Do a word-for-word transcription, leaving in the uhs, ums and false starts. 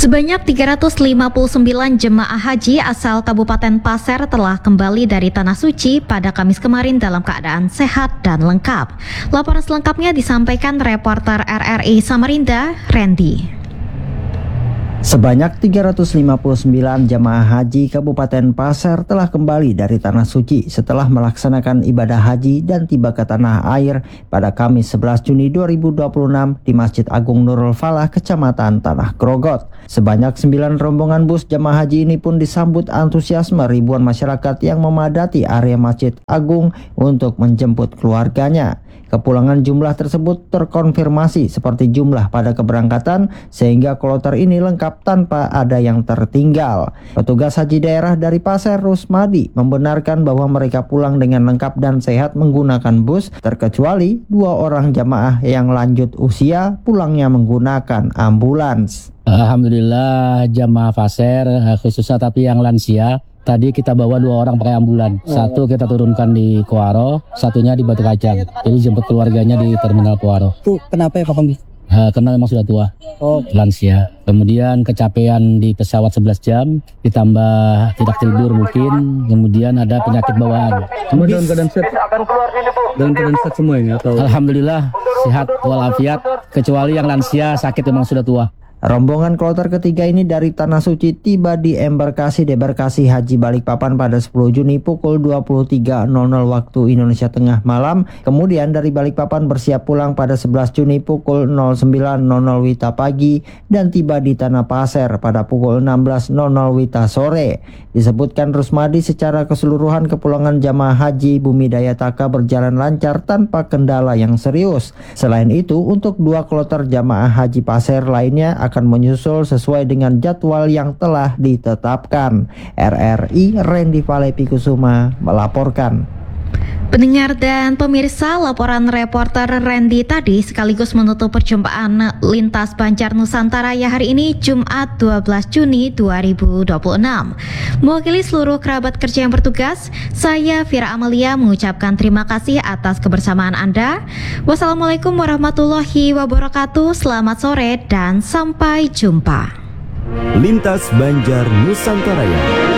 Sebanyak tiga ratus lima puluh sembilan jemaah haji asal Kabupaten Pasir telah kembali dari Tanah Suci pada Kamis kemarin dalam keadaan sehat dan lengkap. Laporan selengkapnya disampaikan reporter R R I Samarinda, Randy. Sebanyak tiga ratus lima puluh sembilan jemaah haji Kabupaten Pasir telah kembali dari Tanah Suci setelah melaksanakan ibadah haji dan tiba ke tanah air pada Kamis sebelas Juni dua ribu dua puluh enam di Masjid Agung Nurul Falah, Kecamatan Tanah Grogot. Sebanyak sembilan rombongan bus jemaah haji ini pun disambut antusiasme ribuan masyarakat yang memadati area Masjid Agung untuk menjemput keluarganya. Kepulangan jumlah tersebut terkonfirmasi seperti jumlah pada keberangkatan, sehingga kloter ini lengkap tanpa ada yang tertinggal. Petugas haji daerah dari Pasir, Rusmadi, membenarkan bahwa mereka pulang dengan lengkap dan sehat menggunakan bus, terkecuali dua orang jamaah yang lanjut usia pulangnya menggunakan ambulans. Alhamdulillah jamaah Pasir khususnya tapi yang lansia. Tadi kita bawa dua orang pakai ambulan. Satu kita turunkan di Kuaro, satunya di Batu Kacang. Jadi jemput keluarganya di Terminal Kuaro. Itu kenapa ya Pak Kombi? Uh, karena memang sudah tua, oh. lansia. Kemudian kecapean di pesawat sebelas jam, ditambah tidak tidur mungkin. Kemudian ada penyakit bawaan. Semua dalam keadaan sehat? Dalam keadaan sehat semua ini? Atau? Alhamdulillah sehat walafiat, kecuali yang lansia sakit memang sudah tua. Rombongan kloter ketiga ini dari Tanah Suci tiba di embarkasi debarkasi Haji Balikpapan pada sepuluh Juni pukul dua puluh tiga nol nol waktu Indonesia Tengah malam. Kemudian dari Balikpapan bersiap pulang pada sebelas Juni pukul nol sembilan nol nol Wita pagi dan tiba di Tanah Pasir pada pukul enam belas nol nol Wita sore. Disebutkan Rusmadi secara keseluruhan kepulangan jamaah haji Bumi Daya Taka berjalan lancar tanpa kendala yang serius. Selain itu, untuk dua kloter jamaah haji Pasir lainnya akan akan menyusul sesuai dengan jadwal yang telah ditetapkan. R R I Randy Valepikusuma melaporkan. Pendengar dan pemirsa, laporan reporter Randy tadi sekaligus menutup perjumpaan Lintas Banjar Nusantara ya hari ini Jumat dua belas Juni dua ribu dua puluh enam. Mewakili seluruh kerabat kerja yang bertugas, saya Vira Amalia mengucapkan terima kasih atas kebersamaan Anda. Wassalamualaikum warahmatullahi wabarakatuh. Selamat sore dan sampai jumpa. Lintas Banjar Nusantara.